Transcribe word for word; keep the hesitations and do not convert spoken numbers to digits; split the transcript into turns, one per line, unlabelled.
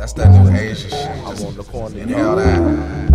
That's that new Asian shit.
I'm
Just
on the corner.
inhale that.